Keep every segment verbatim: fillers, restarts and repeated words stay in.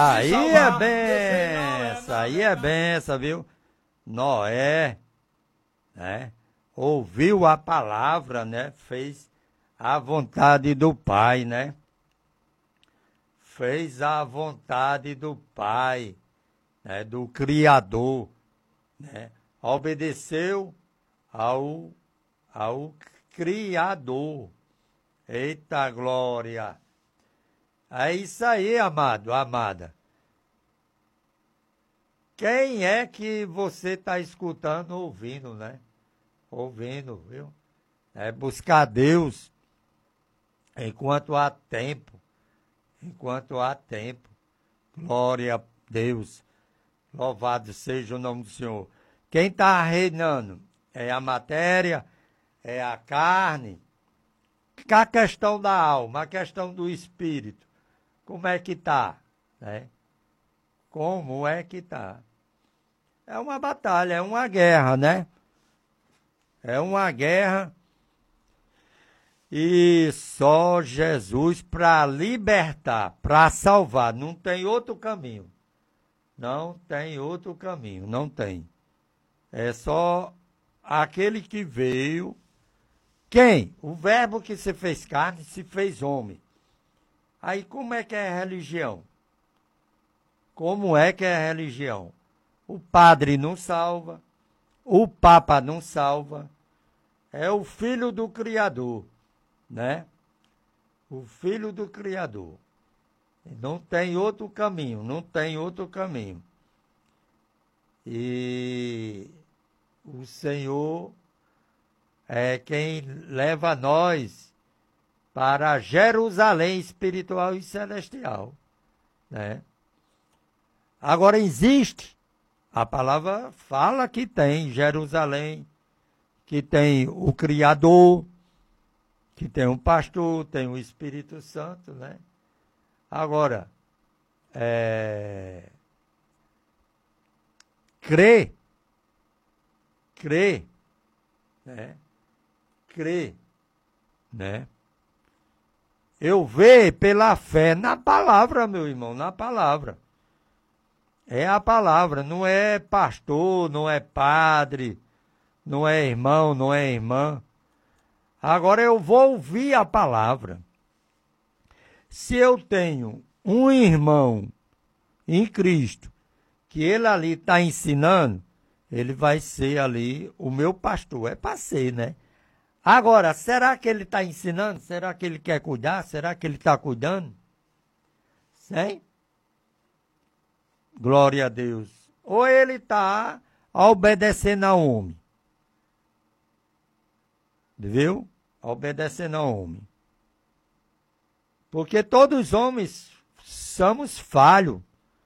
Aí é benção, aí é benção, viu? Noé, né? Ouviu a palavra, né? Fez a vontade do Pai, né? Fez a vontade do Pai, né? Do Criador, né? Obedeceu ao, ao Criador. Eita glória! É isso aí, amado, amada. Quem é que você está escutando, ouvindo, né? Ouvindo, viu? É buscar Deus enquanto há tempo. Enquanto há tempo. Glória a Deus. Louvado seja o nome do Senhor. Quem está reinando é a matéria, é a carne. A questão da alma, a questão do espírito. Como é que está? Né? Como é que está? É uma batalha, é uma guerra, né? É uma guerra. E só Jesus para libertar, para salvar. Não tem outro caminho. Não tem outro caminho, não tem. É só aquele que veio. Quem? O verbo que se fez carne, se fez homem. Aí como é que é a religião? Como é que é a religião? O padre não salva, o papa não salva, é o filho do Criador, né? O filho do Criador. Não tem outro caminho, não tem outro caminho. E o Senhor é quem leva nós para Jerusalém espiritual e celestial, né? Agora existe, a palavra fala que tem Jerusalém, que tem o Criador, que tem um pastor, tem o Espírito Santo, né? Agora, é... crer, crer, né? Crer, né? Eu vejo pela fé na palavra, meu irmão, na palavra. É a palavra, não é pastor, não é padre, não é irmão, não é irmã. Agora eu vou ouvir a palavra. Se eu tenho um irmão em Cristo, que ele ali está ensinando, ele vai ser ali o meu pastor. É para ser, né? Agora, será que ele está ensinando? Será que ele quer cuidar? Será que ele está cuidando? Sim? Glória a Deus. Ou ele está obedecendo a homem. Viu? Obedecendo a homem. Porque todos os homens somos falhos.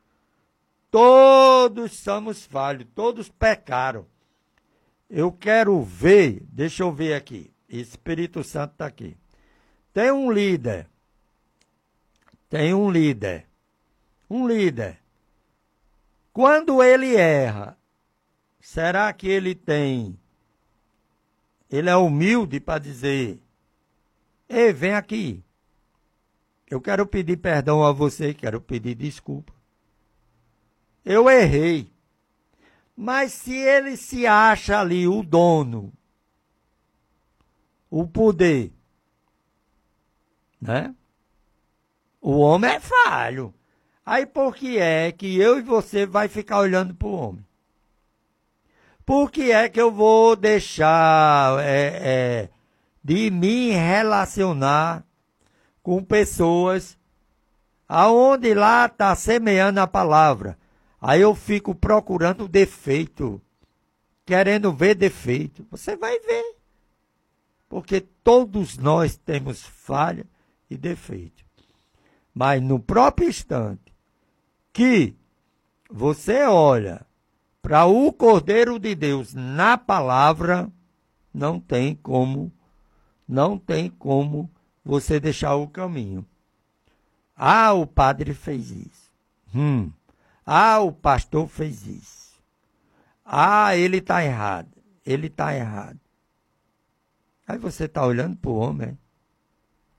Todos somos falhos. Todos pecaram. Eu quero ver, deixa eu ver aqui. Espírito Santo está aqui. Tem um líder. Tem um líder. Um líder. Quando ele erra, será que ele tem... Ele é humilde para dizer, ei, vem aqui. Eu quero pedir perdão a você, quero pedir desculpa. Eu errei. Mas se ele se acha ali o dono, o poder, né? O homem é falho. Aí por que é que eu e você vai ficar olhando para o homem? Por que é que eu vou deixar é, é, de me relacionar com pessoas aonde lá está semeando a palavra? Aí eu fico procurando defeito, querendo ver defeito. Você vai ver. Porque todos nós temos falha e defeito. Mas no próprio instante que você olha para o Cordeiro de Deus na palavra, não tem como, não tem como você deixar o caminho. Ah, o padre fez isso. Hum. Ah, o pastor fez isso. Ah, ele está errado. Ele está errado. Aí você está olhando para o homem.